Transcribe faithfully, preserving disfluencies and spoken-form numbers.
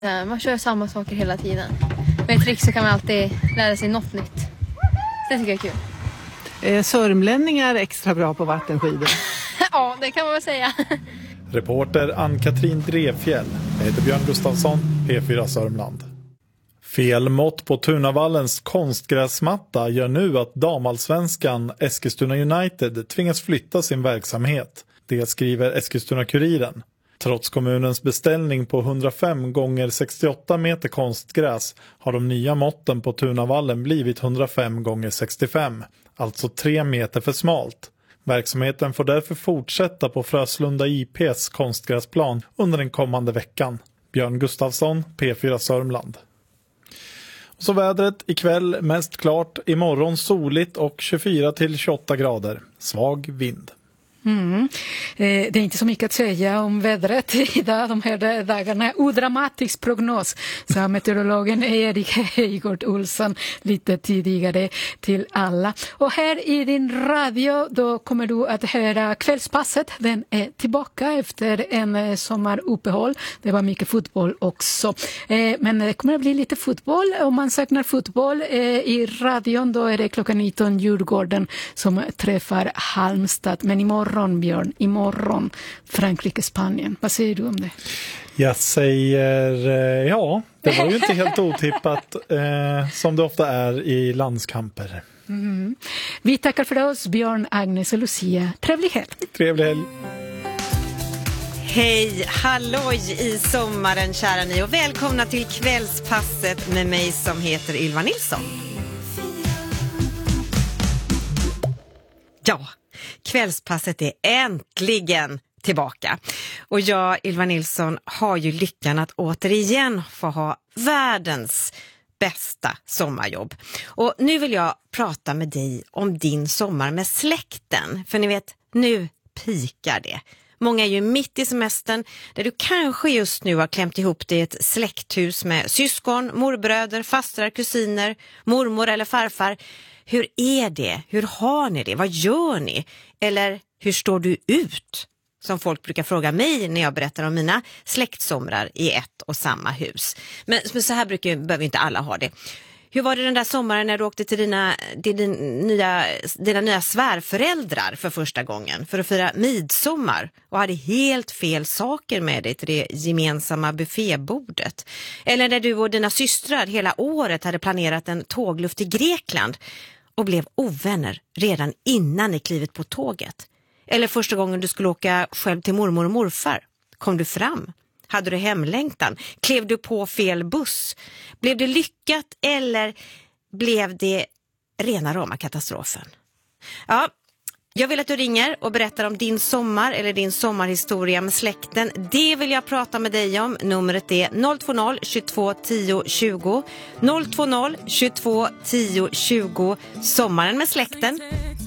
Man kör samma saker hela tiden. Med ett trick så kan man alltid lära sig något nytt. Det tycker jag är kul. Är sörmlänningar extra bra på vattenskidor? Ja, det kan man väl säga. Reporter Ann-Katrin Drevfjäll. Jag heter Björn Gustafsson, P fyra Sörmland. Fel mått på Tunavallens konstgräsmatta gör nu att damallsvenskan Eskilstuna United tvingas flytta sin verksamhet. Det skriver Eskilstuna-Kuriren. Trots kommunens beställning på hundrafem gånger sextioåtta meter konstgräs har de nya måtten på Tunavallen blivit hundrafem gånger sextiofem, alltså tre meter för smalt. Verksamheten får därför fortsätta på Fröslunda I P:s konstgräsplan under den kommande veckan. Björn Gustafsson, P fyra Sörmland. Och så vädret ikväll mest klart, imorgon soligt och tjugofyra till tjugoåtta grader. Svag vind. Mm. Det är inte så mycket att säga om vädret idag, de här dagarna. Odramatisk prognos, sa meteorologen Erik Heigård Olsson lite tidigare till alla. Och här i din radio då kommer du att höra Kvällspasset. Den är tillbaka efter en sommaruppehåll. Det var mycket fotboll också. Men det kommer att bli lite fotboll. Om man saknar fotboll i radion då är det klockan nitton Djurgården som träffar Halmstad. Men imorgon Imorgon, Björn, imorgon Frankrike-Spanien. Vad säger du om det? Jag säger, ja, det var ju inte helt otippat eh, som det ofta är i landskamper. Mm. Vi tackar för oss, Björn, Agnes och Lucia. Trevlig helg. Trevlig helg. Hej, halloj i sommaren kära ni och välkomna till Kvällspasset med mig som heter Ylva Nilsson. Ja, Kvällspasset är äntligen tillbaka. Och jag, Ylva Nilsson, har ju lyckan att återigen få ha världens bästa sommarjobb. Och nu vill jag prata med dig om din sommar med släkten. För ni vet, nu pikar det. Många är ju mitt i semestern där du kanske just nu har klämt ihop dig i ett släkthus med syskon, morbröder, fastrar, kusiner, mormor eller farfar. Hur är det? Hur har ni det? Vad gör ni? Eller hur står du ut? Som folk brukar fråga mig när jag berättar om mina släktsomrar i ett och samma hus. Men, men så här brukar, behöver inte alla ha det. Hur var det den där sommaren när du åkte till dina, till din nya, dina nya svärföräldrar för första gången för att fira midsommar och hade helt fel saker med dig till det gemensamma buffébordet? Eller när du och dina systrar hela året hade planerat en tågluft till Grekland och blev ovänner redan innan ni klivit på tåget? Eller första gången du skulle åka själv till mormor och morfar? Kom du fram? Hade du hemlängtan? Klev du på fel buss? Blev det lyckat eller blev det rena rama katastrofen? Ja, jag vill att du ringer och berättar om din sommar eller din sommarhistoria med släkten. Det vill jag prata med dig om. Numret är noll två noll tjugotvå tio tjugo. noll två noll tjugotvå tio tjugo. Sommaren med släkten.